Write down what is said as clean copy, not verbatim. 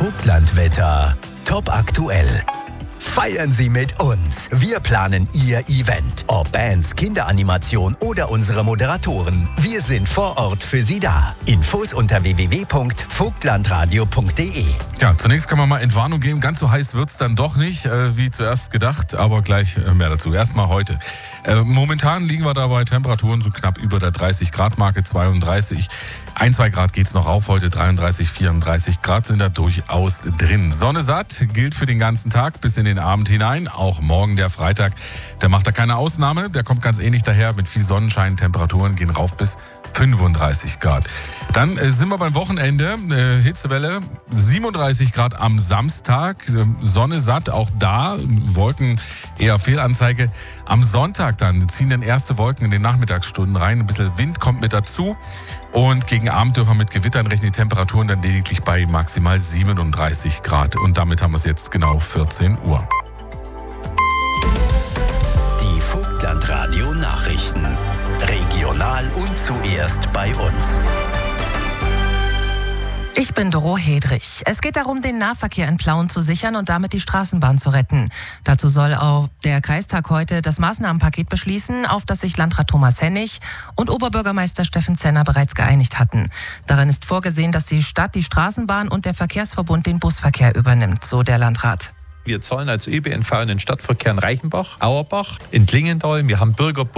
Vogtlandwetter. Top aktuell. Feiern Sie mit uns. Wir planen Ihr Event. Ob Bands, Kinderanimation oder unsere Moderatoren. Wir sind vor Ort für Sie da. Infos unter www.vogtlandradio.de. Ja, zunächst kann man mal Entwarnung geben. Ganz so heiß wird's dann doch nicht, wie zuerst gedacht. Aber gleich mehr dazu. Erstmal heute. Momentan liegen wir da bei Temperaturen so knapp über der 30-Grad-Marke, 32. 1-2 Grad geht's noch rauf, heute 33, 34 Grad sind da durchaus drin. Sonne satt gilt für den ganzen Tag bis in den Abend hinein. Auch morgen der Freitag, der macht da keine Ausnahme. Der kommt ganz ähnlich daher mit viel Sonnenschein. Temperaturen gehen rauf bis 35 Grad. Dann sind wir beim Wochenende. Hitzewelle, 37 Grad am Samstag. Sonne satt, auch da. Wolken eher Fehlanzeige. Am Sonntag dann ziehen dann erste Wolken in den Nachmittagsstunden rein. Ein bisschen Wind kommt mit dazu. Und gegen Abend dürfen wir mit Gewittern rechnen. Die Temperaturen dann lediglich bei maximal 37 Grad. Und damit haben wir es jetzt genau 14 Uhr. Die Vogtlandradio Nachrichten. Regional und zuerst bei uns. Ich bin Doro Hedrich. Es geht darum, den Nahverkehr in Plauen zu sichern und damit die Straßenbahn zu retten. Dazu soll auch der Kreistag heute das Maßnahmenpaket beschließen, auf das sich Landrat Thomas Hennig und Oberbürgermeister Steffen Zenner bereits geeinigt hatten. Darin ist vorgesehen, dass die Stadt die Straßenbahn und der Verkehrsverbund den Busverkehr übernimmt, so der Landrat. Wir zahlen als ÖBNV in den Stadtverkehr in Reichenbach, Auerbach, in Klingendal. Wir haben